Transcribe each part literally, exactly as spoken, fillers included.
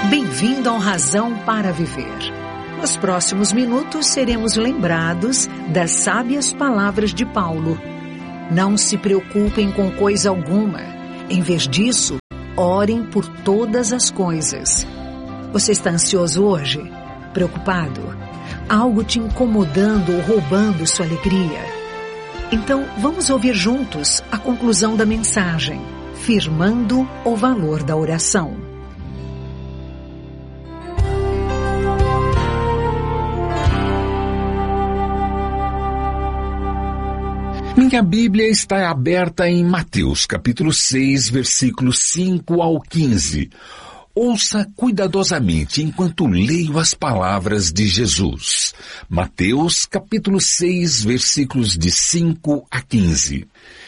Bem-vindo ao Razão para Viver. Nos próximos minutos seremos lembrados das sábias palavras de Paulo. Não se preocupem com coisa alguma. Em vez disso, orem por todas as coisas. Você está ansioso hoje? Preocupado? Algo te incomodando ou roubando sua alegria? Então, vamos ouvir juntos a conclusão da mensagem, firmando o valor da oração. Minha Bíblia está aberta em Mateus, capítulo seis, versículos cinco ao quinze. Ouça cuidadosamente enquanto leio as palavras de Jesus. Mateus, capítulo seis, versículos de cinco a quinze.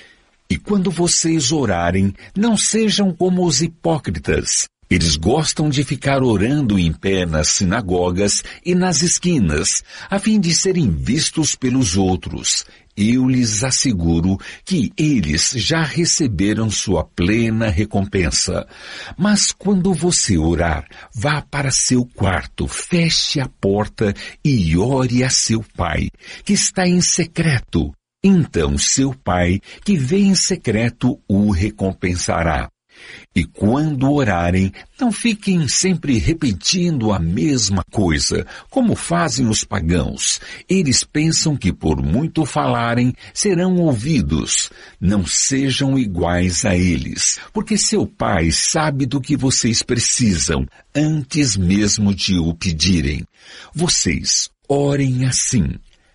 E quando vocês orarem, não sejam como os hipócritas. Eles gostam de ficar orando em pé nas sinagogas e nas esquinas, a fim de serem vistos pelos outros. Eu lhes asseguro que eles já receberam sua plena recompensa. Mas quando você orar, vá para seu quarto, feche a porta e ore a seu pai, que está em secreto. Então seu pai, que vê em secreto, o recompensará. E quando orarem, não fiquem sempre repetindo a mesma coisa, como fazem os pagãos. Eles pensam que por muito falarem, serão ouvidos. Não sejam iguais a eles, porque seu Pai sabe do que vocês precisam, antes mesmo de o pedirem. Vocês orem assim: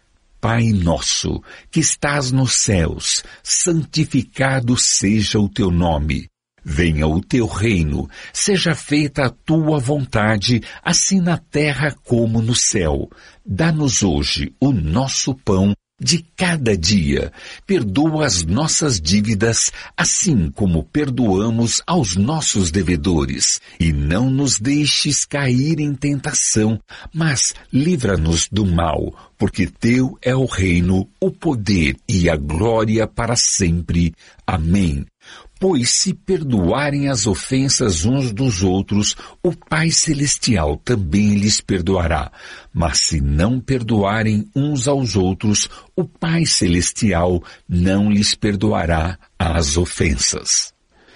Pai nosso, que estás nos céus, santificado seja o teu nome. Venha o teu reino, seja feita a tua vontade, assim na terra como no céu. Dá-nos hoje o nosso pão de cada dia. Perdoa as nossas dívidas, assim como perdoamos aos nossos devedores. E não nos deixes cair em tentação, mas livra-nos do mal, porque teu é o reino, o poder e a glória para sempre. Amém. Pois se perdoarem as ofensas uns dos outros, o Pai Celestial também lhes perdoará. Mas se não perdoarem uns aos outros, o Pai Celestial não lhes perdoará as ofensas.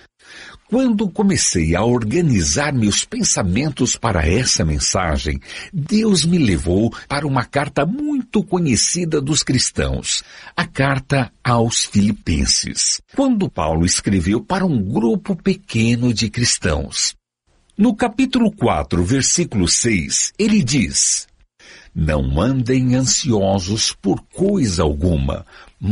Quando comecei a organizar meus pensamentos para essa mensagem, Deus me levou para uma carta muito conhecida dos cristãos, a carta aos Filipenses, quando Paulo escreveu para um grupo pequeno de cristãos. No capítulo quatro, versículo seis, ele diz: Não andem ansiosos por coisa alguma,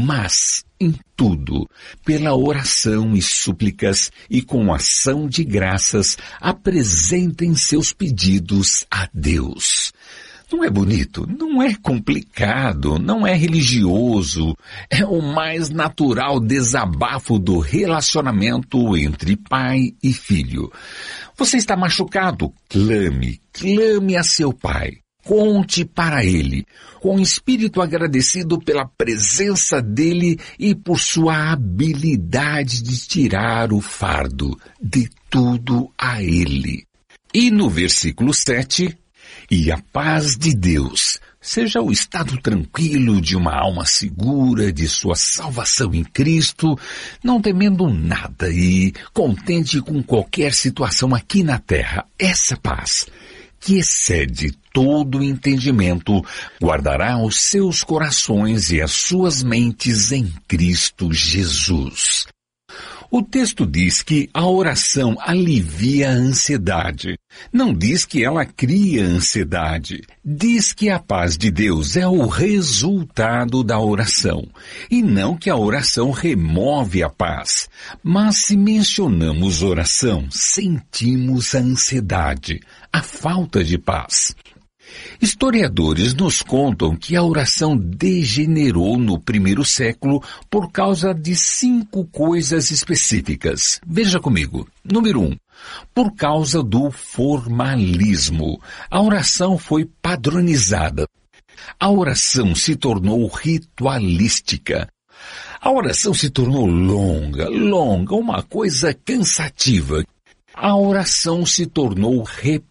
mas em tudo, pela oração e súplicas e com ação de graças, apresentem seus pedidos a Deus. Não é bonito, não é complicado, não é religioso, é o mais natural desabafo do relacionamento entre pai e filho. Você está machucado? Clame, clame a seu pai. Conte para ele, com espírito agradecido pela presença dele e por sua habilidade de tirar o fardo de tudo a ele. E no versículo sete, e a paz de Deus, seja o estado tranquilo de uma alma segura de sua salvação em Cristo, não temendo nada e contente com qualquer situação aqui na terra. Essa paz, que excede todo entendimento, guardará os seus corações e as suas mentes em Cristo Jesus. O texto diz que a oração alivia a ansiedade. Não diz que ela cria ansiedade. Diz que a paz de Deus é o resultado da oração. E não que a oração remove a paz. Mas se mencionamos oração, sentimos a ansiedade, a falta de paz. Historiadores nos contam que a oração degenerou no primeiro século por causa de cinco coisas específicas. Veja comigo. Número um, por causa do formalismo. A oração foi padronizada. A oração se tornou ritualística. A oração se tornou longa, longa, uma coisa cansativa. a oração se tornou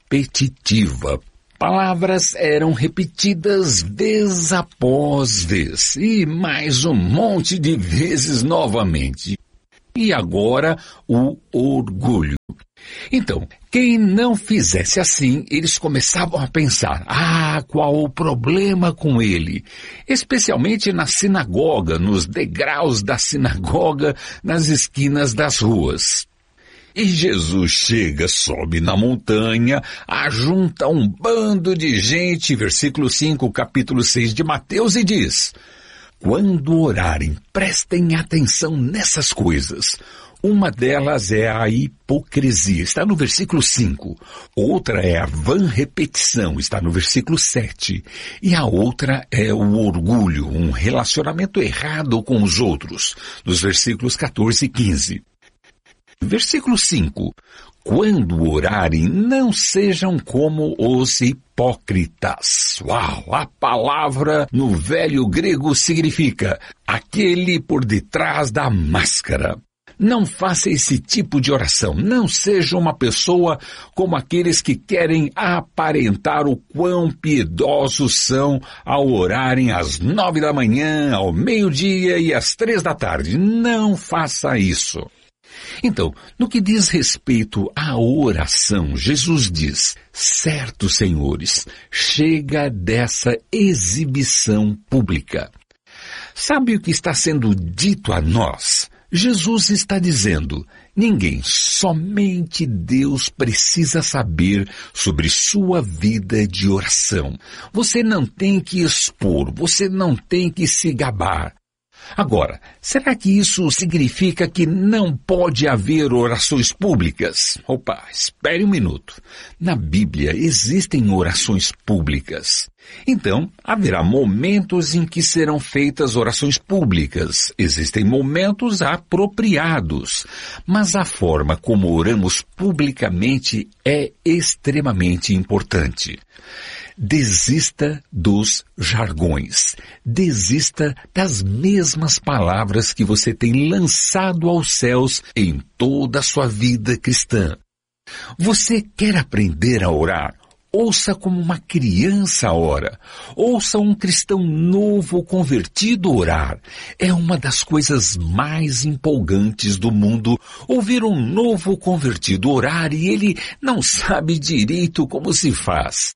repetitiva. Palavras eram repetidas vez após vez, e mais um monte de vezes novamente. E agora, o orgulho. Então, quem não fizesse assim, eles começavam a pensar, ah, qual o problema com ele? Especialmente na sinagoga, nos degraus da sinagoga, nas esquinas das ruas. E Jesus chega, sobe na montanha, ajunta um bando de gente, versículo cinco, capítulo seis de Mateus, e diz, quando orarem, prestem atenção nessas coisas. Uma delas é a hipocrisia, está no versículo cinco. Outra é a vã repetição, está no versículo sete. E a outra é o orgulho, um relacionamento errado com os outros, nos versículos quatorze e quinze. Versículo cinco. Quando orarem, não sejam como os hipócritas. Uau! A palavra no velho grego significa aquele por detrás da máscara. Não faça esse tipo de oração. Não seja uma pessoa como aqueles que querem aparentar o quão piedosos são ao orarem às nove da manhã, ao meio-dia e às três da tarde. Não faça isso. Então, no que diz respeito à oração, Jesus diz, certo, senhores, chega dessa exibição pública. Sabe o que está sendo dito a nós? Jesus está dizendo, ninguém, somente Deus precisa saber sobre sua vida de oração. Você não tem que expor, você não tem que se gabar. Agora, será que isso significa que não pode haver orações públicas? Opa, espere um minuto. Na Bíblia existem orações públicas. Então, haverá momentos em que serão feitas orações públicas. Existem momentos apropriados. Mas a forma como oramos publicamente é extremamente importante. Desista dos jargões. Desista das mesmas palavras que você tem lançado aos céus em toda a sua vida cristã. Você quer aprender a orar? Ouça como uma criança ora. Ouça um cristão novo convertido orar. É uma das coisas mais empolgantes do mundo ouvir um novo convertido orar e ele não sabe direito como se faz.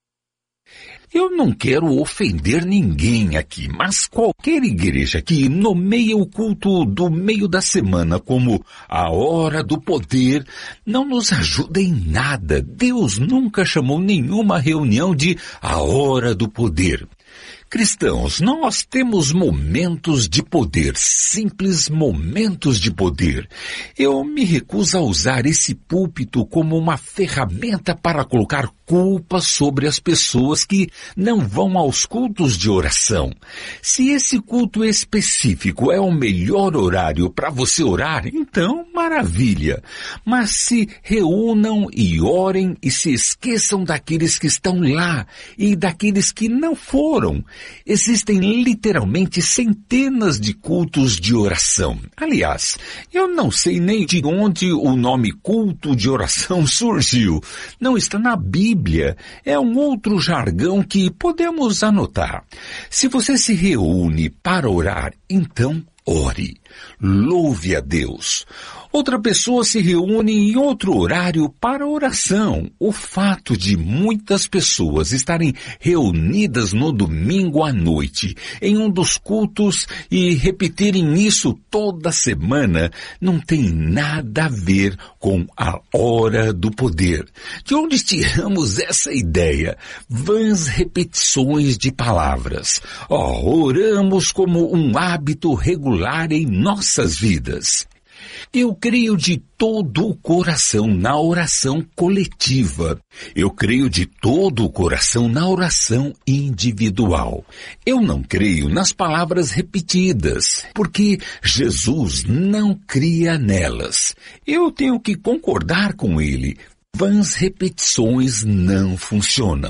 Eu não quero ofender ninguém aqui, mas qualquer igreja que nomeia o culto do meio da semana como a hora do poder não nos ajuda em nada. Deus nunca chamou nenhuma reunião de a hora do poder. Cristãos, nós temos momentos de poder, simples momentos de poder. Eu me recuso a usar esse púlpito como uma ferramenta para colocar culpa sobre as pessoas que não vão aos cultos de oração. Se esse culto específico é o melhor horário para você orar, então maravilha. Mas se reúnam e orem e se esqueçam daqueles que estão lá e daqueles que não foram. Existem literalmente centenas de cultos de oração. Aliás, eu não sei nem de onde o nome culto de oração surgiu. Não está na Bíblia. É um outro jargão que podemos anotar. Se você se reúne para orar, então ore. Louve a Deus. Outra pessoa se reúne em outro horário para oração. O fato de muitas pessoas estarem reunidas no domingo à noite em um dos cultos e repetirem isso toda semana não tem nada a ver com a hora do poder. De onde tiramos essa ideia? Vãs repetições de palavras. Oh, oramos como um hábito regular em nossas vidas. Eu creio de todo o coração na oração coletiva. Eu creio de todo o coração na oração individual. Eu não creio nas palavras repetidas, porque Jesus não cria nelas. Eu tenho que concordar com ele. Vãs repetições não funcionam.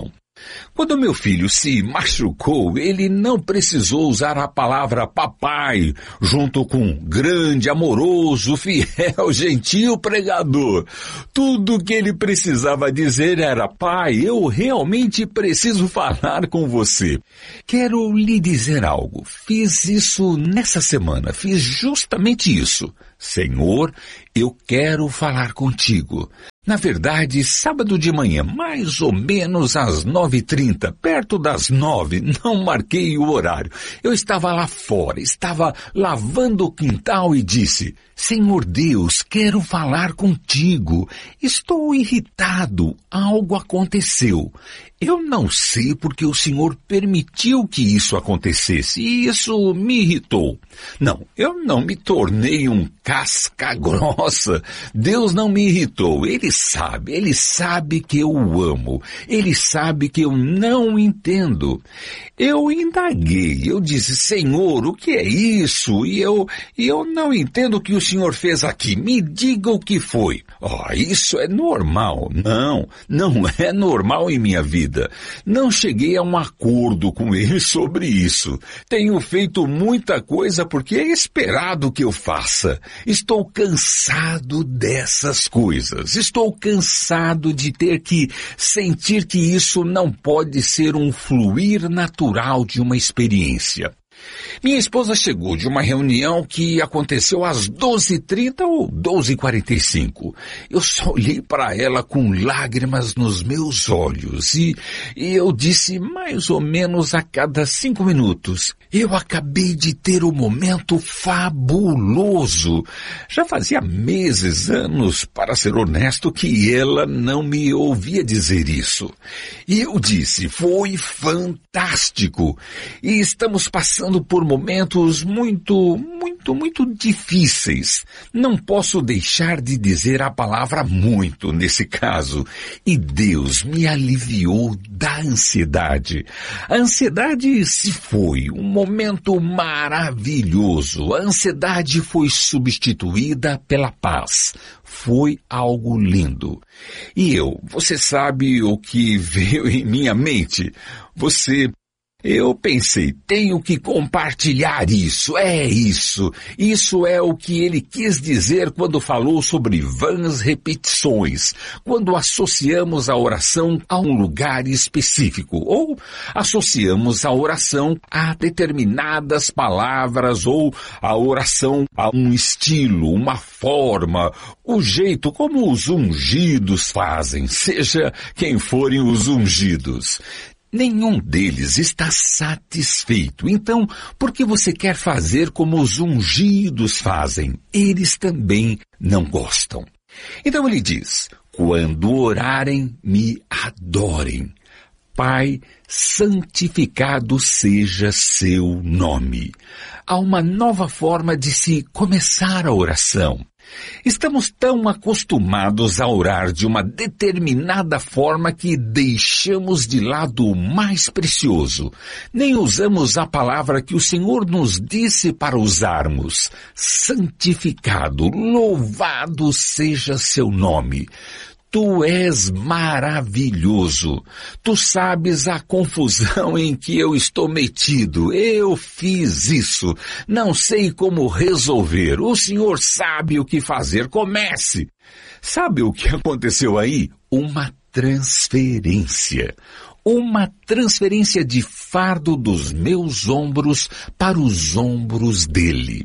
Quando meu filho se machucou, ele não precisou usar a palavra papai junto com grande, amoroso, fiel, gentil pregador. Tudo que ele precisava dizer era: pai, eu realmente preciso falar com você. Quero lhe dizer algo. Fiz isso nessa semana. Fiz justamente isso. Senhor, eu quero falar contigo. Na verdade, sábado de manhã, mais ou menos às nove e trinta, perto das nove, não marquei o horário. Eu estava lá fora, estava lavando o quintal e disse: Senhor Deus, quero falar contigo. Estou irritado, algo aconteceu. Eu não sei porque o Senhor permitiu que isso acontecesse e isso me irritou. Não, eu não me tornei um casca grossa. Deus não me irritou. Ele sabe, Ele sabe que eu o amo. Ele sabe que eu não entendo. Eu indaguei, eu disse: Senhor, o que é isso? E eu, e eu não entendo o que o Senhor fez aqui. Me diga o que foi. Oh, isso é normal. Não, não é normal em minha vida. Não cheguei a um acordo com ele sobre isso. Tenho feito muita coisa porque é esperado que eu faça. Estou cansado dessas coisas. Estou cansado de ter que sentir que isso não pode ser um fluir natural de uma experiência. Minha esposa chegou de uma reunião que aconteceu às doze e trinta ou doze e quarenta e cinco. Eu só olhei para ela com lágrimas nos meus olhos e, e eu disse mais ou menos a cada cinco minutos: eu acabei de ter um momento fabuloso. Já fazia meses, anos, para ser honesto, que ela não me ouvia dizer isso. E eu disse: foi fantástico. E estamos passando por momentos muito, muito, muito difíceis. Não posso deixar de dizer a palavra muito nesse caso. E Deus me aliviou da ansiedade. A ansiedade se foi, um momento maravilhoso. A ansiedade foi substituída pela paz. Foi algo lindo. E eu, você sabe o que veio em minha mente? Você... Eu pensei, tenho que compartilhar isso, é isso. Isso é o que ele quis dizer quando falou sobre vãs repetições, quando associamos a oração a um lugar específico, ou associamos a oração a determinadas palavras, ou a oração a um estilo, uma forma, o jeito como os ungidos fazem, seja quem forem os ungidos. Nenhum deles está satisfeito. Então, por que você quer fazer como os ungidos fazem? Eles também não gostam. Então ele diz: quando orarem, me adorem. Pai, santificado seja seu nome. Há uma nova forma de se começar a oração. Estamos tão acostumados a orar de uma determinada forma que deixamos de lado o mais precioso. Nem usamos a palavra que o Senhor nos disse para usarmos. Santificado, louvado seja seu nome. Tu és maravilhoso. Tu sabes a confusão em que eu estou metido. Eu fiz isso. Não sei como resolver. O Senhor sabe o que fazer. Comece. Sabe o que aconteceu aí? Uma transferência. Uma transferência de fardo dos meus ombros para os ombros dele.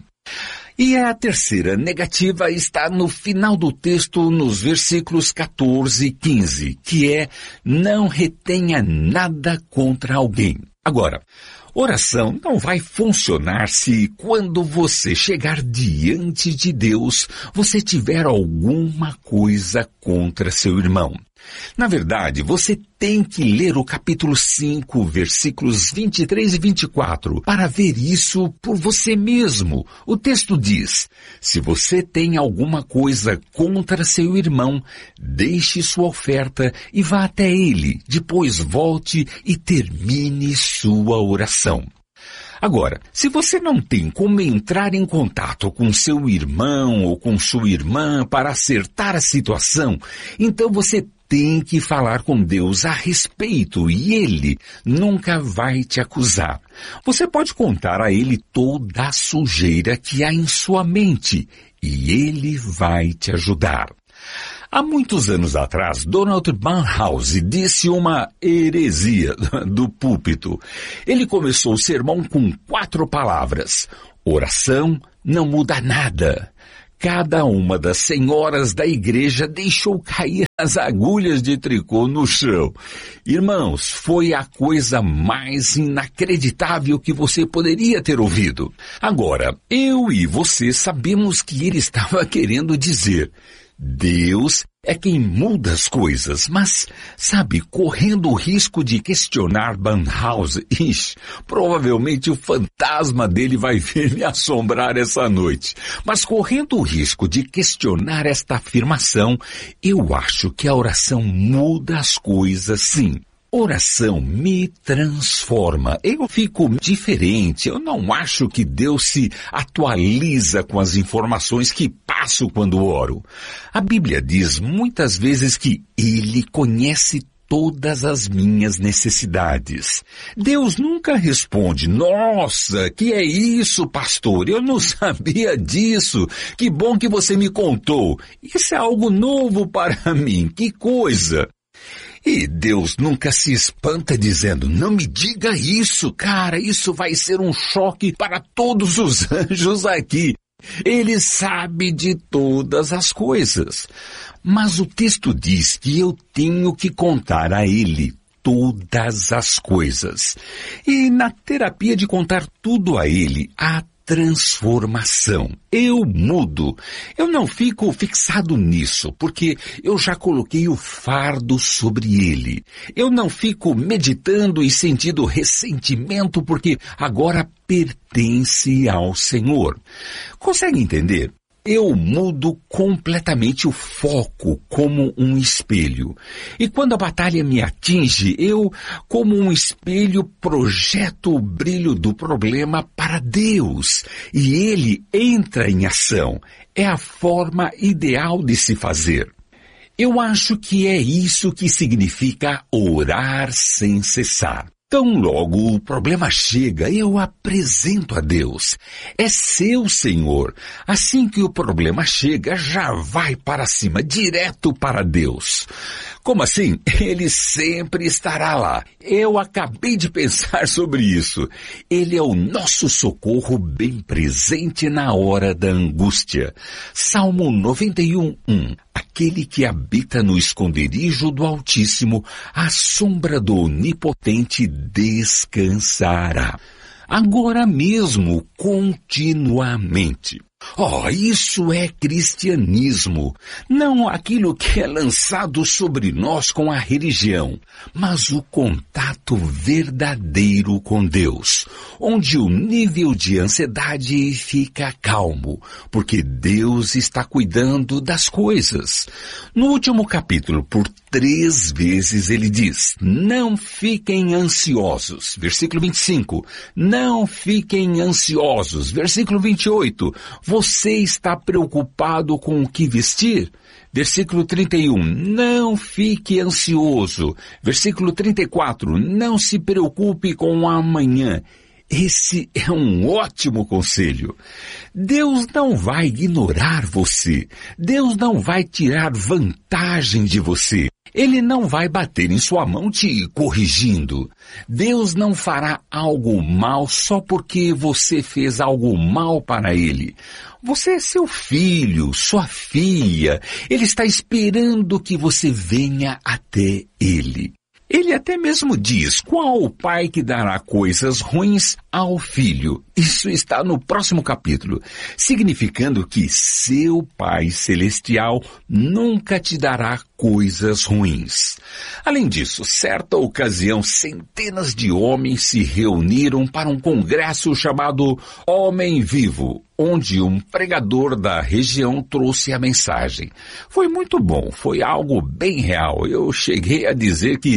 E a terceira negativa está no final do texto, nos versículos quatorze e quinze, que é: não retenha nada contra alguém. Agora, oração não vai funcionar se quando você chegar diante de Deus, você tiver alguma coisa contra seu irmão. Na verdade, você tem que ler o capítulo cinco, versículos vinte e três e vinte e quatro, para ver isso por você mesmo. O texto diz: se você tem alguma coisa contra seu irmão, deixe sua oferta e vá até ele. Depois volte e termine sua oração. Agora, se você não tem como entrar em contato com seu irmão ou com sua irmã para acertar a situação, então você tem que falar com Deus a respeito e Ele nunca vai te acusar. Você pode contar a Ele toda a sujeira que há em sua mente e Ele vai te ajudar. Há muitos anos atrás, Donald Barnhouse disse uma heresia do púlpito. Ele começou o sermão com quatro palavras. Oração não muda nada. Cada uma das senhoras da igreja deixou cair as agulhas de tricô no chão. Irmãos, foi a coisa mais inacreditável que você poderia ter ouvido. Agora, eu e você sabemos que ele estava querendo dizer: Deus é quem muda as coisas, mas, sabe, correndo o risco de questionar Barnhouse, ixi, provavelmente o fantasma dele vai vir me assombrar essa noite. Mas correndo o risco de questionar esta afirmação, eu acho que a oração muda as coisas sim. Oração me transforma. Eu fico diferente. Eu não acho que Deus se atualiza com as informações que passo quando oro. A Bíblia diz muitas vezes que Ele conhece todas as minhas necessidades. Deus nunca responde: nossa, que é isso, pastor? Eu não sabia disso. Que bom que você me contou. Isso é algo novo para mim. Que coisa! E Deus nunca se espanta dizendo: não me diga isso, cara, isso vai ser um choque para todos os anjos aqui. Ele sabe de todas as coisas. Mas o texto diz que eu tenho que contar a Ele todas as coisas. E na terapia de contar tudo a Ele, há transformação. Eu mudo. Eu não fico fixado nisso, porque eu já coloquei o fardo sobre ele. Eu não fico meditando e sentindo ressentimento, porque agora pertence ao Senhor. Consegue entender? Eu mudo completamente o foco como um espelho. E quando a batalha me atinge, eu, como um espelho, projeto o brilho do problema para Deus. E Ele entra em ação. É a forma ideal de se fazer. Eu acho que é isso que significa orar sem cessar. Tão logo o problema chega, eu apresento a Deus. É seu, Senhor. Assim que o problema chega, já vai para cima, direto para Deus. Como assim? Ele sempre estará lá. Eu acabei de pensar sobre isso. Ele é o nosso socorro bem presente na hora da angústia. Salmo noventa e um, um. Aquele que habita no esconderijo do Altíssimo, à sombra do Onipotente descansará. Agora mesmo, continuamente. Oh, isso é cristianismo. Não aquilo que é lançado sobre nós com a religião, mas o contato verdadeiro com Deus, onde o nível de ansiedade fica calmo, porque Deus está cuidando das coisas. No último capítulo, por três vezes ele diz: não fiquem ansiosos. Versículo vinte e cinco. Não fiquem ansiosos. Versículo vinte e oito. Você está preocupado com o que vestir? Versículo trinta e um. Não fique ansioso. Versículo trinta e quatro. Não se preocupe com o amanhã. Esse é um ótimo conselho. Deus não vai ignorar você. Deus não vai tirar vantagem de você. Ele não vai bater em sua mão te corrigindo. Deus não fará algo mal só porque você fez algo mal para Ele. Você é seu filho, sua filha. Ele está esperando que você venha até Ele. Ele até mesmo diz: qual o pai que dará coisas ruins ao filho? Isso está no próximo capítulo, significando que seu Pai Celestial nunca te dará coisas ruins. Além disso, certa ocasião, centenas de homens se reuniram para um congresso chamado Homem Vivo, onde um pregador da região trouxe a mensagem. Foi muito bom, foi algo bem real. Eu cheguei a dizer que fui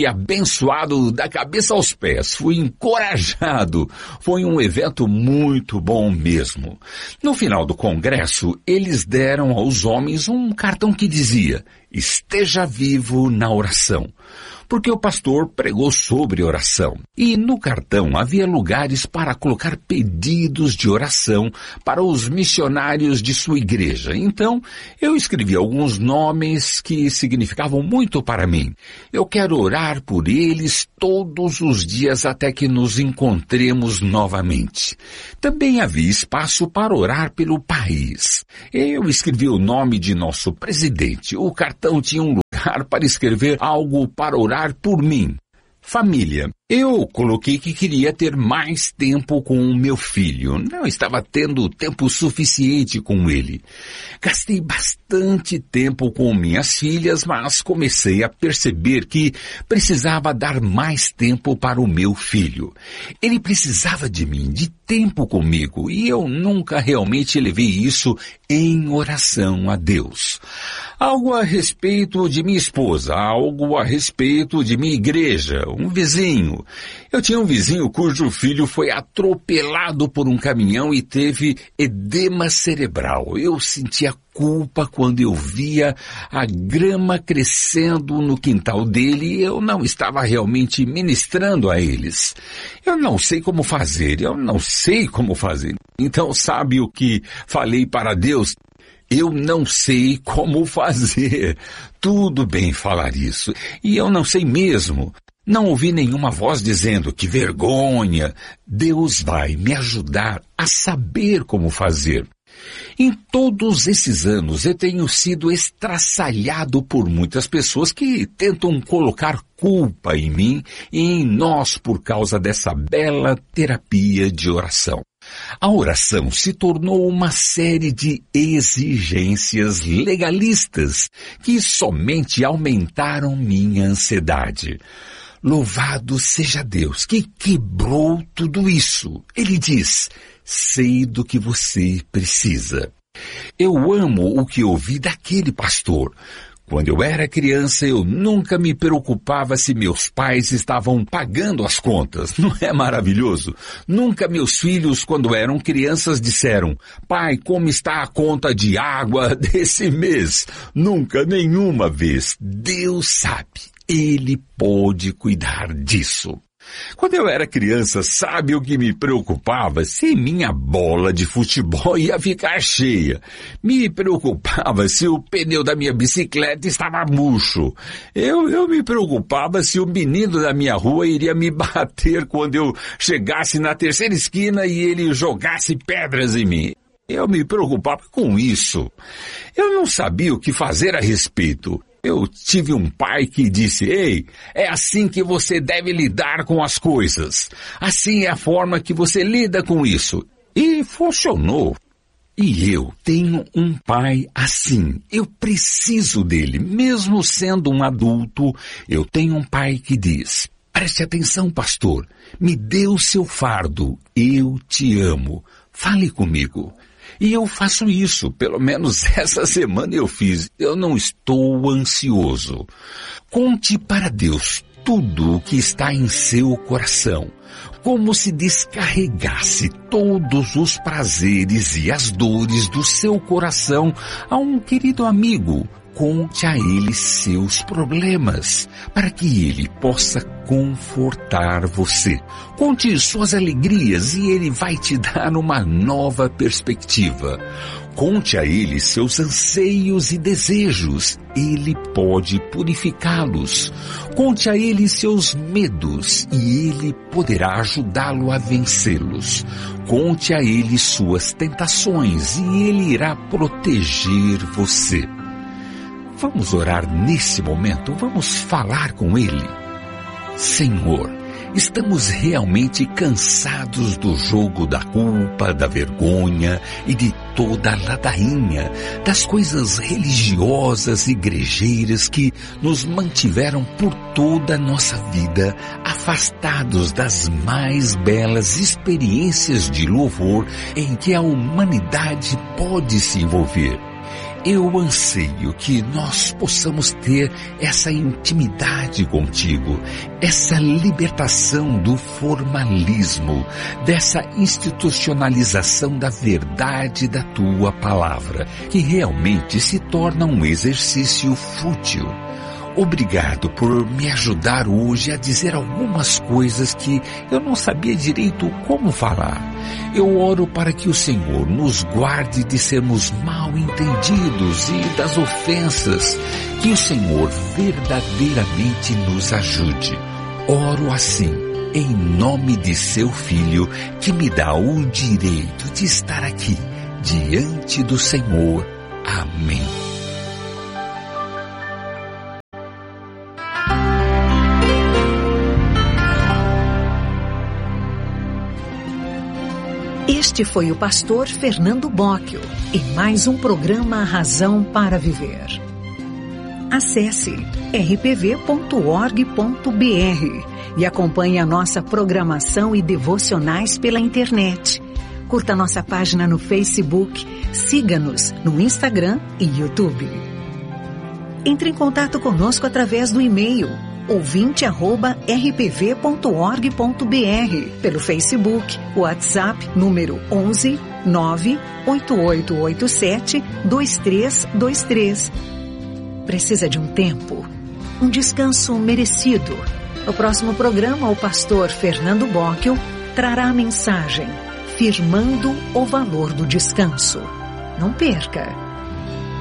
fui abençoado da cabeça aos pés, fui encorajado. Foi um evento muito bom mesmo. No final do congresso, eles deram aos homens um cartão que dizia: esteja vivo na oração. Porque o pastor pregou sobre oração. E no cartão havia lugares para colocar pedidos de oração para os missionários de sua igreja. Então, eu escrevi alguns nomes que significavam muito para mim. Eu quero orar por eles todos os dias até que nos encontremos novamente. Também havia espaço para orar pelo país. Eu escrevi o nome de nosso presidente. O cartão tinha um lugar para escrever algo para orar por mim. Família. Eu coloquei que queria ter mais tempo com o meu filho. Não estava tendo tempo suficiente com ele. Gastei bastante tempo com minhas filhas, mas comecei a perceber que precisava dar mais tempo para o meu filho. Ele precisava de mim, de tempo comigo, e eu nunca realmente levei isso em oração a Deus. Algo a respeito de minha esposa, algo a respeito de minha igreja, um vizinho. Eu tinha um vizinho cujo filho foi atropelado por um caminhão e teve edema cerebral. Eu sentia culpa quando eu via a grama crescendo no quintal dele e eu não estava realmente ministrando a eles. Eu não sei como fazer, eu não sei como fazer. Então sabe o que falei para Deus? Eu não sei como fazer. Tudo bem falar isso. E eu não sei mesmo. Não ouvi nenhuma voz dizendo que vergonha. Deus vai me ajudar a saber como fazer. Em todos esses anos eu tenho sido estraçalhado por muitas pessoas que tentam colocar culpa em mim e em nós por causa dessa bela terapia de oração. A oração se tornou uma série de exigências legalistas que somente aumentaram minha ansiedade. Louvado seja Deus que quebrou tudo isso. Ele diz: sei do que você precisa. Eu amo o que ouvi daquele pastor. Quando eu era criança, eu nunca me preocupava se meus pais estavam pagando as contas. Não é maravilhoso? Nunca meus filhos, quando eram crianças, disseram: pai, como está a conta de água desse mês? Nunca, nenhuma vez. Deus sabe. Ele pode cuidar disso. Quando eu era criança, sabe o que me preocupava? Se minha bola de futebol ia ficar cheia. Me preocupava se o pneu da minha bicicleta estava murcho. Eu, eu me preocupava se o menino da minha rua iria me bater quando eu chegasse na terceira esquina e ele jogasse pedras em mim. Eu me preocupava com isso. Eu não sabia o que fazer a respeito. Eu tive um pai que disse: ei, é assim que você deve lidar com as coisas. Assim é a forma que você lida com isso. E funcionou. E eu tenho um pai assim. Eu preciso dele. Mesmo sendo um adulto, eu tenho um pai que diz: preste atenção, pastor. Me dê o seu fardo. Eu te amo. Fale comigo. E eu faço isso, pelo menos essa semana eu fiz. Eu não estou ansioso. Conte para Deus tudo o que está em seu coração, como se descarregasse todos os prazeres e as dores do seu coração a um querido amigo. Conte a ele seus problemas, para que ele possa confortar você. Conte suas alegrias e ele vai te dar uma nova perspectiva. Conte a ele seus anseios e desejos. Ele pode purificá-los. Conte a ele seus medos e ele poderá ajudá-lo a vencê-los. Conte a ele suas tentações e ele irá proteger você. Vamos orar nesse momento, vamos falar com Ele. Senhor, estamos realmente cansados do jogo da culpa, da vergonha e de toda a ladainha, das coisas religiosas e igrejeiras que nos mantiveram por toda a nossa vida afastados das mais belas experiências de louvor em que a humanidade pode se envolver. eu anseio que nós possamos ter essa intimidade contigo, essa libertação do formalismo, dessa institucionalização da verdade da tua palavra, que realmente se torna um exercício fútil. Obrigado por me ajudar hoje a dizer algumas coisas que eu não sabia direito como falar. Eu oro para que o Senhor nos guarde de sermos mal entendidos e das ofensas, que o Senhor verdadeiramente nos ajude. Oro assim, em nome de seu Filho, que me dá o direito de estar aqui, diante do Senhor. Amém. Este foi o pastor Fernando Bocchio e mais um programa Razão para Viver. Acesse r p v ponto org ponto b r e acompanhe a nossa programação e devocionais pela internet. Curta nossa página no Facebook, siga-nos no Instagram e YouTube. Entre em contato conosco através do e-mail ouvinte arroba r p v ponto org ponto b r, pelo Facebook, WhatsApp, número onze nove oito oito oito sete dois três dois três. Precisa de um tempo? Um descanso merecido? No próximo programa, o pastor Fernando Bocchio trará a mensagem Firmando o Valor do Descanso. Não perca!